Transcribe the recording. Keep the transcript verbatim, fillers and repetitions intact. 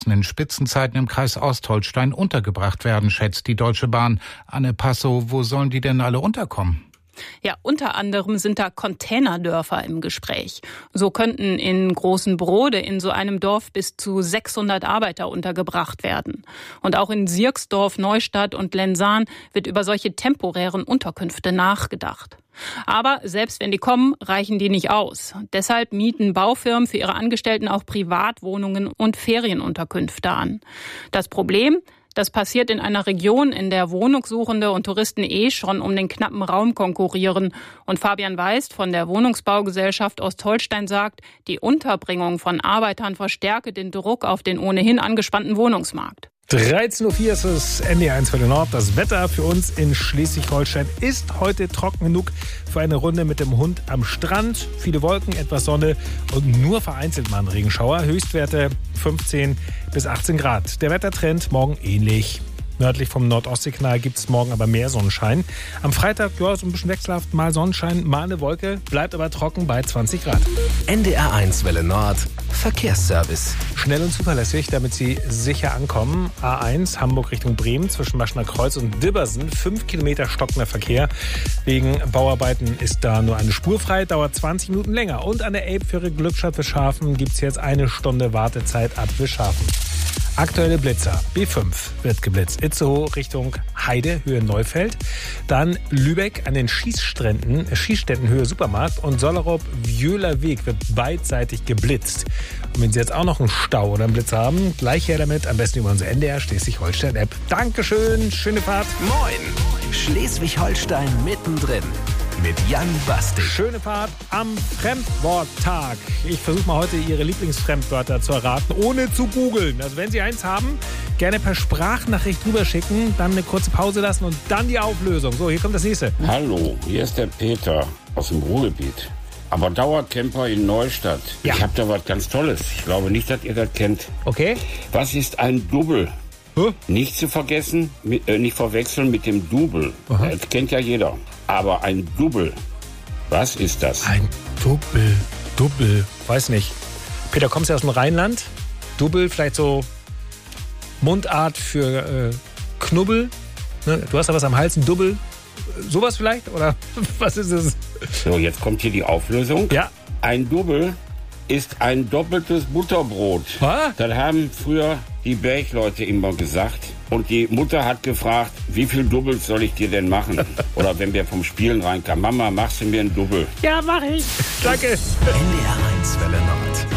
in Spitzenzeiten im Kreis Ostholstein untergebracht werden, schätzt die Deutsche Bahn. Anne Passow, wo sollen die denn alle unterkommen? Ja, unter anderem sind da Containerdörfer im Gespräch. So könnten in Großenbrode in so einem Dorf bis zu sechshundert Arbeiter untergebracht werden. Und auch in Sierksdorf, Neustadt und Lensahn wird über solche temporären Unterkünfte nachgedacht. Aber selbst wenn die kommen, reichen die nicht aus. Deshalb mieten Baufirmen für ihre Angestellten auch Privatwohnungen und Ferienunterkünfte an. Das Problem: Das passiert in einer Region, in der Wohnungssuchende und Touristen eh schon um den knappen Raum konkurrieren. Und Fabian Weist von der Wohnungsbaugesellschaft Ostholstein sagt, die Unterbringung von Arbeitern verstärke den Druck auf den ohnehin angespannten Wohnungsmarkt. dreizehn Uhr vier ist es N D R eins Welle Nord. Das Wetter für uns in Schleswig-Holstein ist heute trocken genug für eine Runde mit dem Hund am Strand. Viele Wolken, etwas Sonne und nur vereinzelt mal ein Regenschauer. Höchstwerte fünfzehn bis achtzehn Grad. Der Wettertrend morgen ähnlich. Nördlich vom Nordostseekanal gibt es morgen aber mehr Sonnenschein. Am Freitag, ja, so ein bisschen wechselhaft, mal Sonnenschein, mal eine Wolke, bleibt aber trocken bei zwanzig Grad. N D R eins Welle Nord, Verkehrsservice. Schnell und zuverlässig, damit Sie sicher ankommen. A eins, Hamburg Richtung Bremen, zwischen Maschner Kreuz und Dibbersen. Fünf Kilometer stockender Verkehr. Wegen Bauarbeiten ist da nur eine Spur frei, dauert zwanzig Minuten länger. Und an der Elbfähre Glückstadt-Wischhafen gibt es jetzt eine Stunde Wartezeit ab Wischhafen. Aktuelle Blitzer. B fünf wird geblitzt. Itzehoe Richtung Heide, Höhe Neufeld. Dann Lübeck an den Schießständen, Schießständen Höhe Supermarkt. Und Sollerup-Wjöhler Weg wird beidseitig geblitzt. Und wenn Sie jetzt auch noch einen Stau oder einen Blitz haben, gleich her damit. Am besten über unsere N D R Schleswig-Holstein-App. Dankeschön, schöne Fahrt. Moin, Schleswig-Holstein mittendrin. Mit Jan Bastik. Schöne Fahrt am Fremdworttag. Ich versuche mal heute Ihre Lieblingsfremdwörter zu erraten, ohne zu googeln. Also wenn Sie eins haben, gerne per Sprachnachricht rüberschicken, dann eine kurze Pause lassen und dann die Auflösung. So, hier kommt das nächste. Hallo, hier ist der Peter aus dem Ruhrgebiet. Aber Dauercamper in Neustadt. Ja. Ich habe da was ganz Tolles. Ich glaube nicht, dass ihr das kennt. Okay. Was ist ein Double? Huh? Nicht zu vergessen, mit, äh, nicht verwechseln mit dem Double. Aha. Das kennt ja jeder. Aber ein Double, was ist das? Ein Double, Double, weiß nicht. Peter, kommst du aus dem Rheinland? Double, vielleicht so Mundart für äh, Knubbel? Ne? Du hast da was am Hals, ein Double? Sowas vielleicht? Oder was ist es? So, jetzt kommt hier die Auflösung. Ja. Ein Double ist ein doppeltes Butterbrot. Was? Das haben früher die Bergleute immer gesagt. Und die Mutter hat gefragt, wie viel Doubles soll ich dir denn machen? Oder wenn wir vom Spielen reinkamen, Mama, machst du mir ein Double? Ja, mach ich. Danke. N D R eins Welle Nord.